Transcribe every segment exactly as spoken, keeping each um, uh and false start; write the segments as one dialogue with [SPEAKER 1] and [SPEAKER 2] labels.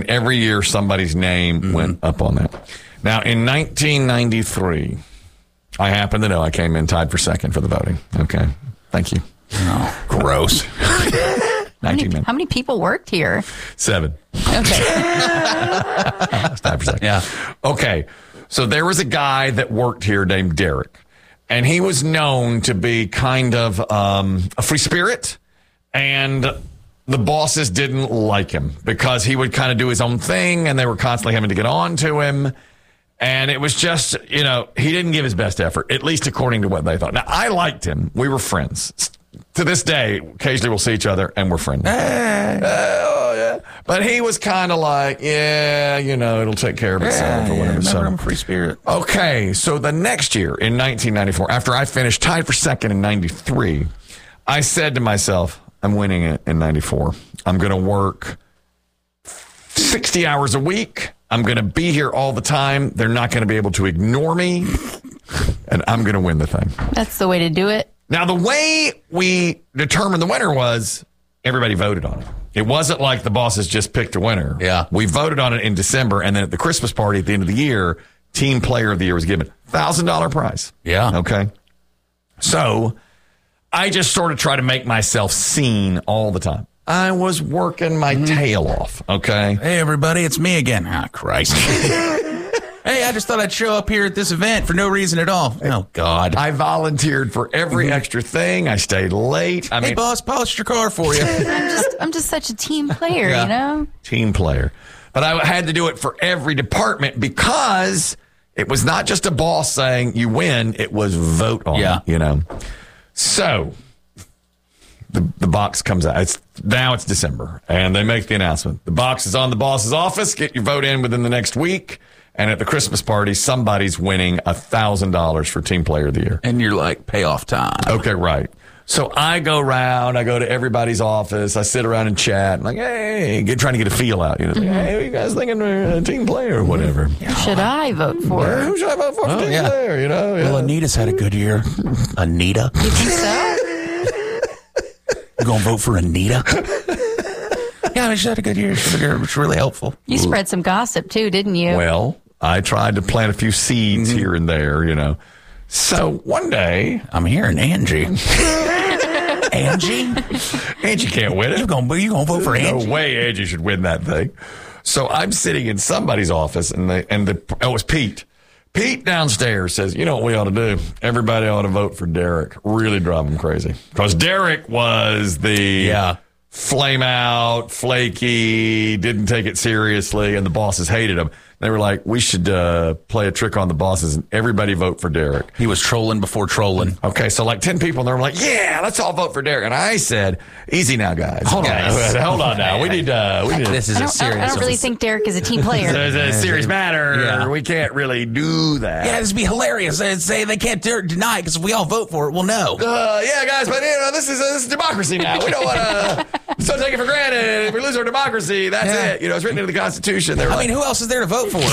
[SPEAKER 1] And every year, somebody's name mm-hmm. went up on that. Now, in nineteen ninety-three, I happen to know I came in tied for second for the voting. Okay. Thank you.
[SPEAKER 2] Oh, gross.
[SPEAKER 3] How many, how many people worked here?
[SPEAKER 1] Seven.
[SPEAKER 3] Okay.
[SPEAKER 1] It's tied for second.
[SPEAKER 2] Yeah.
[SPEAKER 1] Okay. So there was a guy that worked here named Derek, and he was known to be kind of um, a free spirit, and the bosses didn't like him because he would kind of do his own thing, and they were constantly having to get on to him. And it was just, you know, he didn't give his best effort, at least according to what they thought. Now, I liked him. We were friends. To this day, occasionally we'll see each other, and we're friends. Hey. Oh, yeah. But he was kind of like, yeah, you know, it'll take care of itself
[SPEAKER 2] yeah,
[SPEAKER 1] or whatever.
[SPEAKER 2] Yeah,
[SPEAKER 1] so,
[SPEAKER 2] I'm a free spirit.
[SPEAKER 1] Okay, so the next year, in nineteen ninety-four, after I finished tied for second in ninety-three, I said to myself, I'm winning it in ninety-four. I'm going to work sixty hours a week. I'm going to be here all the time. They're not going to be able to ignore me, and I'm going to win the thing.
[SPEAKER 3] That's the way to do it.
[SPEAKER 1] Now, the way we determined the winner was everybody voted on it. It wasn't like the bosses just picked a winner.
[SPEAKER 2] Yeah.
[SPEAKER 1] We voted on it in December, and then at the Christmas party at the end of the year, Team Player of the Year was given. one thousand dollars prize.
[SPEAKER 2] Yeah.
[SPEAKER 1] Okay. So I just sort of try to make myself seen all the time. I was working my mm-hmm. tail off, okay?
[SPEAKER 2] Hey, everybody, it's me again. Ah, Christ. Hey, I just thought I'd show up here at this event for no reason at all. Oh, God.
[SPEAKER 1] I volunteered for every mm-hmm. extra thing. I stayed late. I
[SPEAKER 2] hey,
[SPEAKER 1] mean,
[SPEAKER 2] boss, polished your car for you.
[SPEAKER 3] I'm just I'm just such a team player, yeah. you know?
[SPEAKER 1] Team player. But I had to do it for every department because it was not just a boss saying you win. It was vote on
[SPEAKER 2] yeah.
[SPEAKER 1] it, you know? So the the box comes out. It's now it's December, and they make the announcement. The box is on the boss's office. Get your vote in within the next week. And at the Christmas party, somebody's winning one thousand dollars for Team Player of the Year.
[SPEAKER 2] And you're like, payoff time.
[SPEAKER 1] Okay, right. So I go around. I go to everybody's office. I sit around and chat. I'm like, hey, get, trying to get a feel out. You know, mm-hmm. hey, what are you guys thinking a Team Player or whatever?
[SPEAKER 3] Who should I vote for?
[SPEAKER 1] Yeah, who should I vote for? Oh, for Team yeah. Player, you know? Yeah.
[SPEAKER 2] Well, Anita's had a good year. Anita?
[SPEAKER 3] You think so?
[SPEAKER 2] You gonna vote for Anita? Yeah, I mean, she had a good year. She was really helpful.
[SPEAKER 3] You spread some gossip, too, didn't you?
[SPEAKER 1] Well, I tried to plant a few seeds mm-hmm. here and there, you know. So one day,
[SPEAKER 2] I'm hearing Angie. Angie?
[SPEAKER 1] Angie can't win it.
[SPEAKER 2] You gonna, you gonna vote for Angie?
[SPEAKER 1] No way Angie should win that thing. So I'm sitting in somebody's office, and they, and the oh, it was Pete. Pete downstairs says, you know what we ought to do? Everybody ought to vote for Derek. Really drive him crazy. Because Derek was the
[SPEAKER 2] yeah.
[SPEAKER 1] flame out, flaky, didn't take it seriously, and the bosses hated him. They were like, we should uh, play a trick on the bosses and everybody vote for Derek.
[SPEAKER 2] He was trolling before trolling.
[SPEAKER 1] Okay, so like ten people, and they were like, yeah, let's all vote for Derek. And I said, easy now, guys.
[SPEAKER 2] Hold
[SPEAKER 1] guys.
[SPEAKER 2] on.
[SPEAKER 1] Hold on now. We need uh, we need
[SPEAKER 2] This is
[SPEAKER 3] I
[SPEAKER 2] a
[SPEAKER 3] don't,
[SPEAKER 2] serious
[SPEAKER 3] I don't really think Derek is a team player.
[SPEAKER 1] It's a serious matter.
[SPEAKER 2] Yeah.
[SPEAKER 1] We can't really do that.
[SPEAKER 2] Yeah, this would be hilarious. They'd say they can't de- deny it because if we all vote for it, we'll know.
[SPEAKER 1] Uh, yeah, guys, but you know, this is, uh, this is democracy now. We don't want to so take it for granted. If we lose our democracy, that's
[SPEAKER 2] yeah.
[SPEAKER 1] it. You know, it's written into the Constitution. They're
[SPEAKER 2] I
[SPEAKER 1] like,
[SPEAKER 2] mean, who else is there to vote for?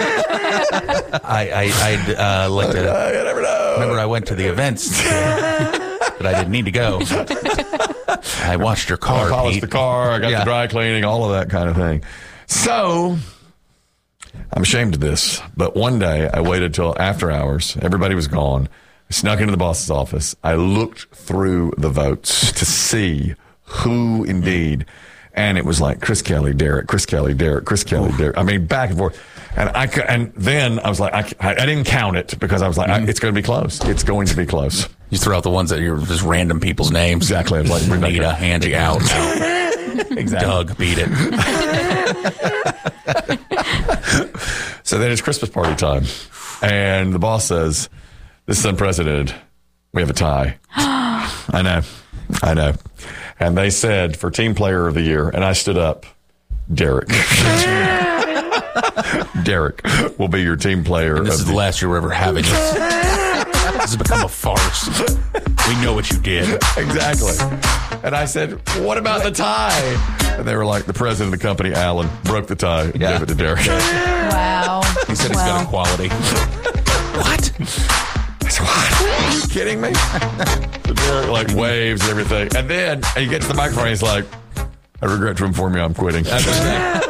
[SPEAKER 2] I I I uh, like to.
[SPEAKER 1] Uh, you never know.
[SPEAKER 2] Remember, I went to the events, but I didn't need to go. I washed your car.
[SPEAKER 1] I polished
[SPEAKER 2] Pete.
[SPEAKER 1] the car. I got
[SPEAKER 2] yeah.
[SPEAKER 1] the dry cleaning, all of that kind of thing. So I'm ashamed of this, but one day I waited till after hours. Everybody was gone. I snuck into the boss's office. I looked through the votes to see who indeed. And it was like Chris Kelly, Derek, Chris Kelly, Derek, Chris Kelly, Derek. I mean, back and forth. And I could, and then I was like, I, I didn't count it because I was like,
[SPEAKER 2] Mm-hmm.
[SPEAKER 1] I, it's going to be close. It's going to be close.
[SPEAKER 2] You throw out the ones that are just random people's names.
[SPEAKER 1] Exactly. I was like,
[SPEAKER 2] Anita, Angie out.
[SPEAKER 1] Exactly.
[SPEAKER 2] Doug, beat it.
[SPEAKER 1] So then it's Christmas party time. And the boss says, this is unprecedented. We have a tie. I know. I know. And they said for Team Player of the Year, and I stood up, Derek. Derek will be your team player.
[SPEAKER 2] And this
[SPEAKER 1] of
[SPEAKER 2] is
[SPEAKER 1] the
[SPEAKER 2] the last year we're ever having this. This has become a farce. We know what you did.
[SPEAKER 1] Exactly. And I said, what about the tie? And they were like, the president of the company, Alan, broke the tie and
[SPEAKER 2] Yeah.
[SPEAKER 1] gave it to Derek.
[SPEAKER 3] Wow.
[SPEAKER 2] He said
[SPEAKER 3] wow.
[SPEAKER 2] he's got equality. What?
[SPEAKER 1] I said, what? Are you kidding me? So Derek like waves and everything. And then he gets to the microphone and he's like, I regret to inform you I'm quitting.
[SPEAKER 2] That's what